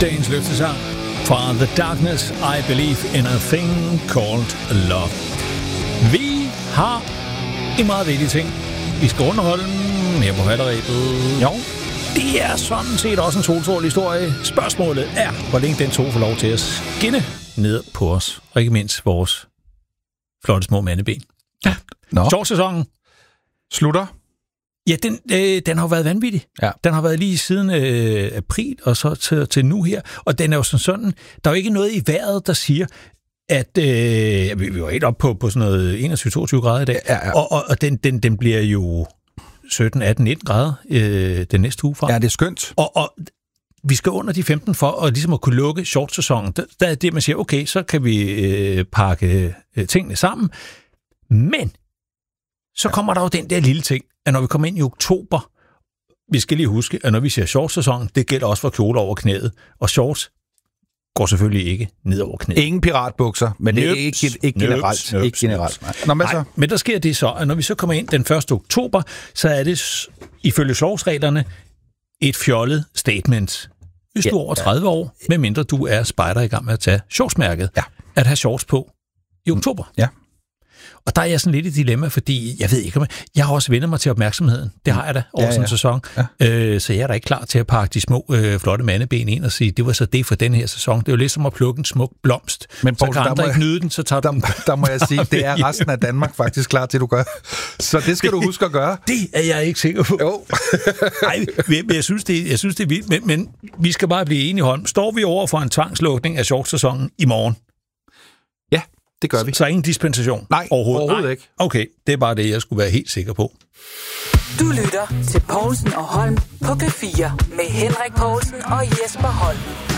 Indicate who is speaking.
Speaker 1: Dagens løftesang fra The Darkness, I Believe in a Thing Called Love. Vi har en meget vigtig ting. Vi skal underholde her på Falderebet. Jo, det er sådan set også en solstrålig historie. Spørgsmålet er, hvor længe den tog får lov til at skinne ned på os. Og ikke mindst vores flotte små mandeben. Ja. Shortsæsonen
Speaker 2: slutter.
Speaker 1: Ja, den har jo været vanvittig. Ja. Den har været lige siden april og så til nu her. Og den er jo sådan, der er jo ikke noget i vejret, der siger, at vi var helt op på sådan noget 21-22 grader i dag. Ja. Og den bliver jo 17, 18, 19 grader den næste uge fra.
Speaker 2: Ja, det er skønt.
Speaker 1: Og vi skal under de 15 for at, ligesom at kunne lukke shortsæsonen. Der er det, man siger, okay, så kan vi pakke tingene sammen. Men så kommer der jo den der lille ting, at når vi kommer ind i oktober, vi skal lige huske, at når vi siger shortsæson, det gælder også for kjoler over knæet. Og shorts går selvfølgelig ikke ned over knæet.
Speaker 2: Ingen piratbukser, men det er ikke generelt. Ikke generelt.
Speaker 1: Nej, men der sker det så, at når vi så kommer ind den 1. oktober, så er det ifølge shortsreglerne et fjollet statement. Hvis du er over 30 år, medmindre du er spejder i gang med at tage shortsmærket, at have shorts på i oktober.
Speaker 2: Ja.
Speaker 1: Og der er jeg sådan lidt i dilemma, fordi jeg ved ikke, om jeg har også vendt mig til opmærksomheden. Det har jeg da over sådan en sæson. Ja. Så jeg er da ikke klar til at pakke de små, flotte mandeben ind og sige, det var så det for den her sæson. Det er jo lidt som at plukke en smuk blomst. Men Poul, så kan andre ikke nyde den, så tager den.
Speaker 2: Der må jeg sige, det er resten af Danmark faktisk klar til, du gør. Så det skal du huske at gøre.
Speaker 1: Det er jeg ikke sikker på.
Speaker 2: Jo.
Speaker 1: Nej, men jeg synes, det er vildt. Men vi skal bare blive enige, Holm. Står vi over for en tvangslukning af shortsæsonen i morgen?
Speaker 2: Ja. Det gør vi.
Speaker 1: Så ingen dispensation?
Speaker 2: Nej, overhovedet ikke.
Speaker 1: Okay, det er bare det, jeg skulle være helt sikker på.
Speaker 3: Du lytter til Poulsen og Holm på P4 med Henrik Poulsen og Jesper Holm.